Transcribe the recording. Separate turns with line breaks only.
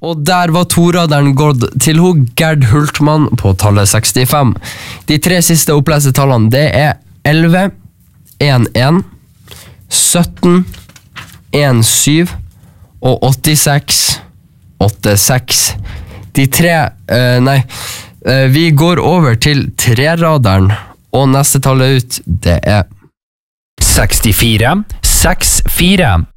Og der var toraderen gått til Gerd Hultmann på tallet 65. De 3 siste oppleste tallene, det 11, 11, 17, 17 og 86, 86. De 3, vi går over til treraderen, og neste tallet ut, det
64, 64.